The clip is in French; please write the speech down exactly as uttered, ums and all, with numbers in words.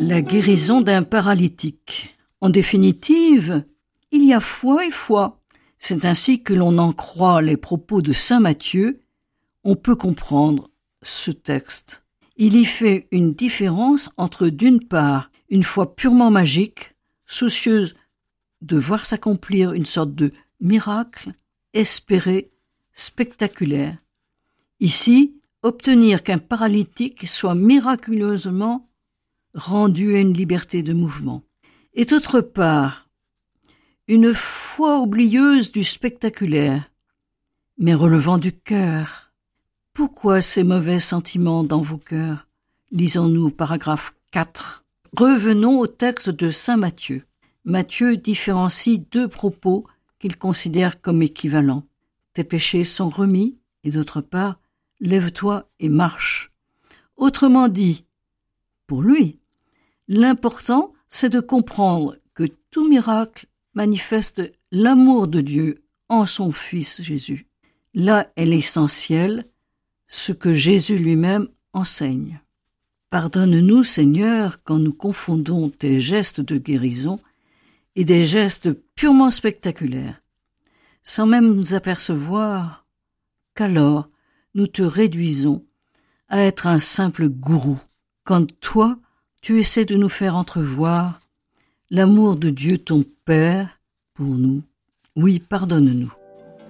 La guérison d'un paralytique. En définitive, il y a foi et foi. C'est ainsi que l'on en croit les propos de saint Matthieu. On peut comprendre ce texte. Il y fait une différence entre, d'une part, une foi purement magique, soucieuse de voir s'accomplir une sorte de miracle, espéré, spectaculaire. Ici, obtenir qu'un paralytique soit miraculeusement rendu à une liberté de mouvement. Et d'autre part, une foi oublieuse du spectaculaire, mais relevant du cœur. Pourquoi ces mauvais sentiments dans vos cœurs? Lisons-nous au paragraphe quatre. Revenons au texte de saint Matthieu. Matthieu différencie deux propos qu'il considère comme équivalents. Tes péchés sont remis, et d'autre part, lève-toi et marche. Autrement dit, pour lui, l'important, c'est de comprendre que tout miracle manifeste l'amour de Dieu en son Fils Jésus. Là est l'essentiel, ce que Jésus lui-même enseigne. Pardonne-nous, Seigneur, quand nous confondons tes gestes de guérison et des gestes purement spectaculaires, sans même nous apercevoir qu'alors nous te réduisons à être un simple gourou, quand toi, tu essaies de nous faire entrevoir l'amour de Dieu ton Père pour nous. Oui, pardonne-nous.